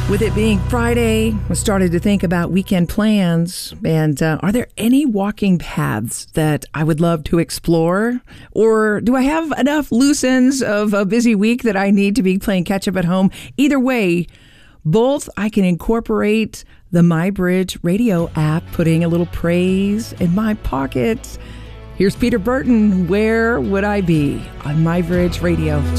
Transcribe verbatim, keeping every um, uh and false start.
With it being Friday, I started to think about weekend plans. And uh, are there any walking paths that I would love to explore? Or do I have enough loose ends of a busy week that I need to be playing catch up at home? Either way, both I can incorporate the MyBridge radio app, putting a little praise in my pocket. Here's Peter Burton. Where would I be on MyBridge Radio?